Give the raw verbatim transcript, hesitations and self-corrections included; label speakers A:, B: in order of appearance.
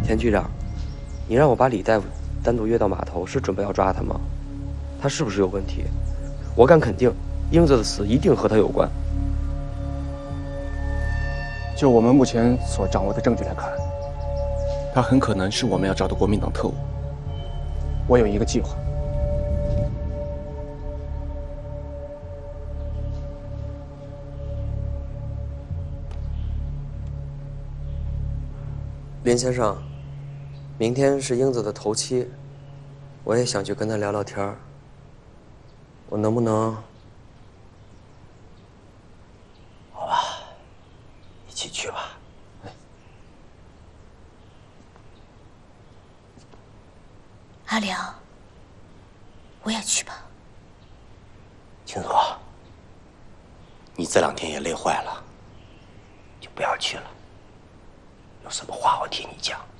A: 田局长，你让我把李大夫单独约到码头，是准备要抓他吗？他是不是有问题？我敢肯定，英子的死一定和他有关。
B: 就我们目前所掌握的证据来看，他很可能是我们要找的国民党特务。我有一个计划。
A: 林先生，明天是英子的头七，我也想去跟她聊聊天儿。我能不能？
C: 好吧，一起去吧。
D: 阿良，我也去吧。
C: 青河，你这两天也累坏了，就不要去了。有什么话我替你讲。